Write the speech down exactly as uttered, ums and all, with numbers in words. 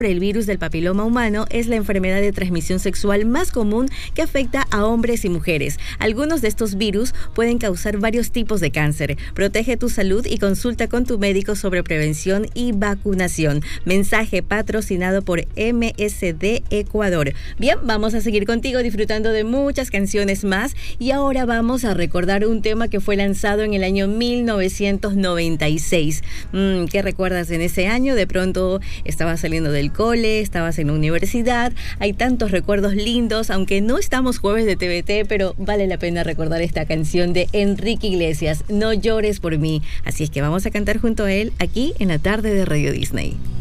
El virus del papiloma humano es la enfermedad de transmisión sexual más común que afecta a hombres y mujeres. Algunos de estos virus pueden causar varios tipos de cáncer. Protege tu salud y consulta con tu médico sobre prevención y vacunación. Mensaje patrocinado por M S D Ecuador. Bien, vamos a seguir contigo disfrutando de muchas canciones más y ahora vamos a recordar un tema que fue lanzado en el año mil novecientos noventa y seis. Mm, ¿Qué recuerdas en ese año? De pronto estabas saliendo del cole, estabas en la universidad, hay tantos recuerdos lindos, aunque no estamos jueves de T V T, pero vale la pena recordar esta canción de Enrique Iglesias, No llores por mí. Así es que vamos a cantar junto a él aquí en la tarde de Radio Disney.